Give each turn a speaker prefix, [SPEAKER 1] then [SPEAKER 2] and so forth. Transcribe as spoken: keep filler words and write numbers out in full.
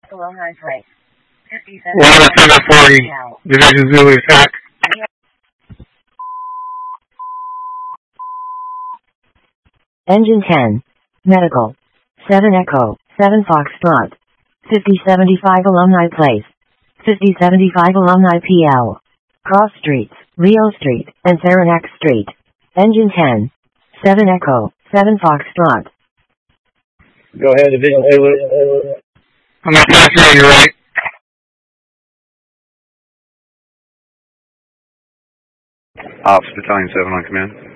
[SPEAKER 1] Alumni Place.
[SPEAKER 2] Water seven forty, Division Zulu attack.
[SPEAKER 1] Engine ten. Medical. seven Echo, seven Foxtrot. fifty seventy-five Alumni Place. fifty seventy-five Alumni P L. Cross Streets, Rio Street, and Saranac Street. Engine ten. seven Echo, seven Foxtrot.
[SPEAKER 3] Go ahead, Division Zulu.
[SPEAKER 2] I'm going to pass you on your right.
[SPEAKER 4] Ops Battalion seven on command.